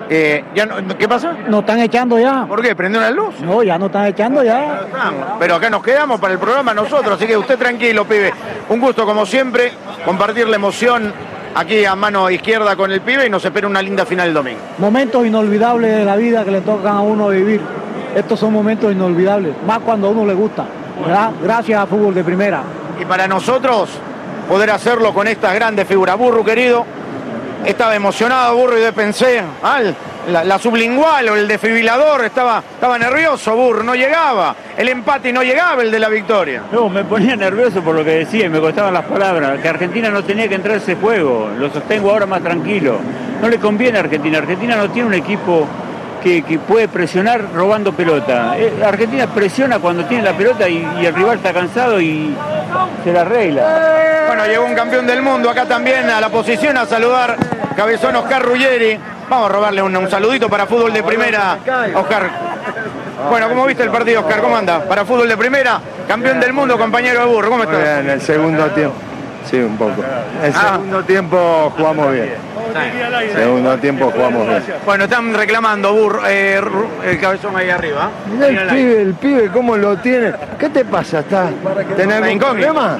¿Qué pasa? Nos están echando ya. ¿Por qué? ¿Prendieron la luz? No, ya nos están echando ya. Pero acá nos quedamos para el programa nosotros, así que usted tranquilo, pibe. Un gusto, como siempre, compartir la emoción aquí a mano izquierda con el pibe y nos espera una linda final el domingo. Momentos inolvidables de la vida que le tocan a uno vivir. Estos son momentos inolvidables, más cuando a uno le gusta, ¿verdad? Gracias a Fútbol de Primera. Y para nosotros, poder hacerlo con estas grandes figuras. Burru, querido, estaba emocionado, Burru, y yo pensé, la sublingual o el desfibrilador, estaba nervioso, Burru, no llegaba. El empate y no llegaba el de la victoria. No, me ponía nervioso por lo que decía y me costaban las palabras, que Argentina no tenía que entrar a ese juego. Lo sostengo ahora más tranquilo. No le conviene a Argentina. Argentina no tiene un equipo que puede presionar robando pelota. Argentina presiona cuando tiene la pelota y el rival está cansado y se la arregla. Bueno, llegó un campeón del mundo acá también a la posición a saludar, cabezón Oscar Ruggeri. Vamos a robarle un saludito para Fútbol de Primera, Oscar. Bueno, ¿cómo viste el partido, Oscar? ¿Cómo anda? Para Fútbol de Primera, campeón del mundo, compañero de Burro. ¿Cómo estás? En el segundo tiempo. Sí, un poco. El segundo tiempo jugamos bien. Segundo tiempo jugamos bien. Bueno, están reclamando Burro, el cabezón ahí arriba. Mirá el pibe, ¿cómo lo tiene? ¿Qué te pasa? ¿Tenés algún problema?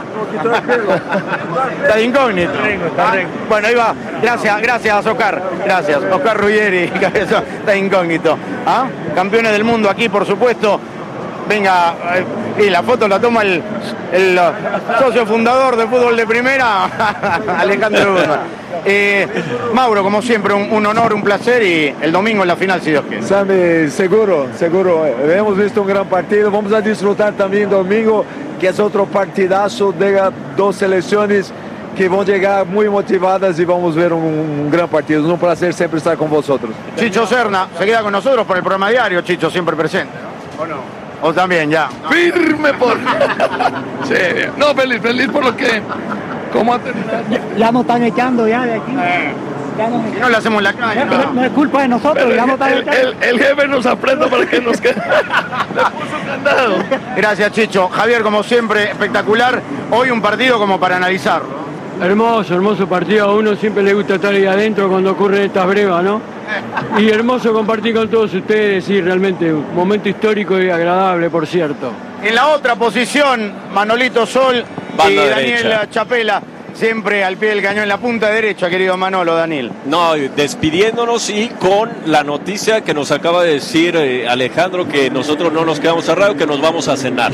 Está de incógnito. Bueno, ahí va. Gracias, Oscar. Gracias. Oscar Ruggeri, cabezón, está de incógnito. Campeones del mundo aquí, por supuesto. Venga, y la foto la toma el socio fundador de Fútbol de Primera, Alejandro Guzmán. Mauro, como siempre, un honor, un placer, y el domingo en la final, si Dios quiere. Sammy, seguro. Hemos visto un gran partido. Vamos a disfrutar también domingo, que es otro partidazo de dos selecciones que van a llegar muy motivadas y vamos a ver un gran partido. Es un placer siempre estar con vosotros. Chicho Serna se queda con nosotros por el programa diario, Chicho, siempre presente, ¿no? ¿O no? ¿O también ya? Firme por... Sí, no, feliz por lo que... ¿Cómo ha terminado? Ya nos están echando ya de aquí. No le hacemos la calle. No es culpa de nosotros, pero ya nos están echando. El jefe nos aprenda para que nos quede. Le puso candado. Gracias, Chicho. Javier, como siempre, espectacular. Hoy un partido como para analizarlo. Hermoso partido. A uno siempre le gusta estar ahí adentro cuando ocurren estas brevas, ¿no? Y hermoso compartir con todos ustedes, sí, realmente un momento histórico y agradable, por cierto. En la otra posición, Manolito Sol y Daniel Chapela, siempre al pie del cañón, en la punta derecha, querido Manolo, Daniel. No, despidiéndonos y con la noticia que nos acaba de decir Alejandro, que nosotros no nos quedamos a radio, que nos vamos a cenar.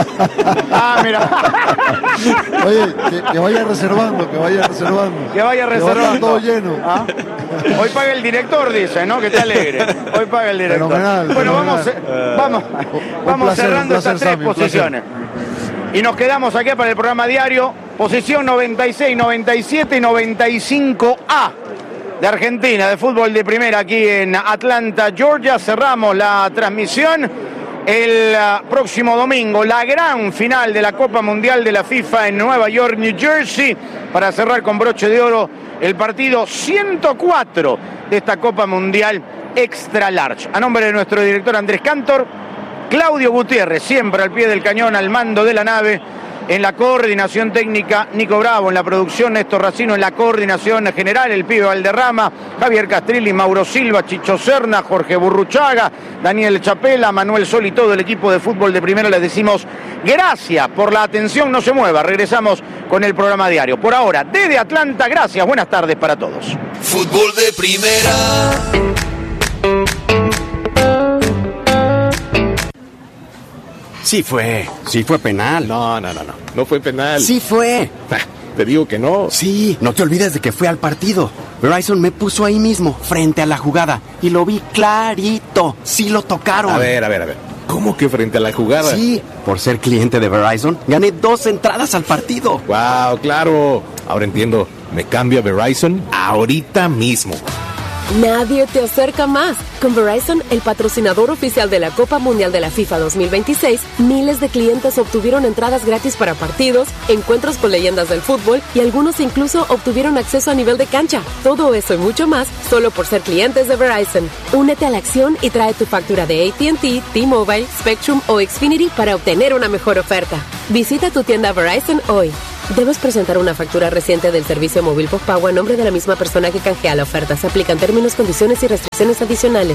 Mira. Oye, que vaya reservando. Que vaya reservando. Todo lleno. Hoy paga el director, dice, ¿no? Que está alegre. Hoy paga el director. Fenomenal. Bueno, vamos placer, cerrando estas tres posiciones. Y nos quedamos aquí para el programa diario. Posición 96, 97 y 95A de Argentina, de Fútbol de Primera, aquí en Atlanta, Georgia. Cerramos la transmisión. El próximo domingo, la gran final de la Copa Mundial de la FIFA en Nueva York, New Jersey, para cerrar con broche de oro el partido 104 de esta Copa Mundial Extra Large. A nombre de nuestro director Andrés Cantor, Claudio Gutiérrez, siempre al pie del cañón, al mando de la nave. En la coordinación técnica, Nico Bravo. En la producción, Néstor Racino. En la coordinación general, el pibe Valderrama, Javier Castrilli, Mauro Silva, Chicho Serna, Jorge Burruchaga, Daniel Chapela, Manuel Sol y todo el equipo de Fútbol de Primera. Les decimos gracias por la atención. No se mueva. Regresamos con el programa diario. Por ahora, desde Atlanta, gracias. Buenas tardes para todos. Fútbol de Primera. Sí fue penal. No fue penal. Sí fue. Te digo que no. Sí, no te olvides de que fue al partido. Verizon me puso ahí mismo, frente a la jugada, y lo vi clarito. Sí lo tocaron. A ver. ¿Cómo que frente a la jugada? Sí, por ser cliente de Verizon, gané 2 entradas al partido. Wow, claro. Ahora entiendo. Me cambio a Verizon ahorita mismo. Nadie te acerca más. Con Verizon, el patrocinador oficial de la Copa Mundial de la FIFA 2026, miles de clientes obtuvieron entradas gratis para partidos, encuentros con leyendas del fútbol y algunos incluso obtuvieron acceso a nivel de cancha. Todo eso y mucho más solo por ser clientes de Verizon. Únete a la acción y trae tu factura de AT&T, T-Mobile, Spectrum o Xfinity para obtener una mejor oferta. Visita tu tienda Verizon hoy. Debes presentar una factura reciente del servicio móvil postpago a nombre de la misma persona que canjea la oferta. Se aplican términos, condiciones y restricciones adicionales.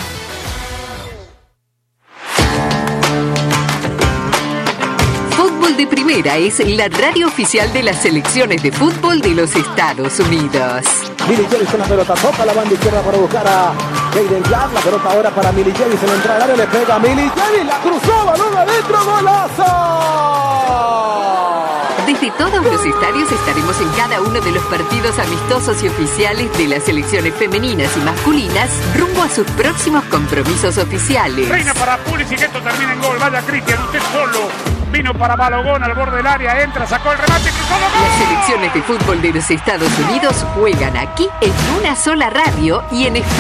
Fútbol de Primera es la radio oficial de las selecciones de fútbol de los Estados Unidos. Millie Javis con la pelota, toca la banda izquierda para buscar a Jaden Glass. La pelota ahora para Millie Javis en la entrada del área, le pega a Millie Javis, la cruzó, balón adentro, golazo. Desde todos los estadios estaremos en cada uno de los partidos amistosos y oficiales de las selecciones femeninas y masculinas rumbo a sus próximos compromisos oficiales. Reina para Pulisic, esto termina en gol. Vaya Cristian, usted solo. Vino para Balogón al borde del área, entra, sacó el remate, cruzó el gol. Las selecciones de fútbol de los Estados Unidos juegan aquí en una sola radio y en español.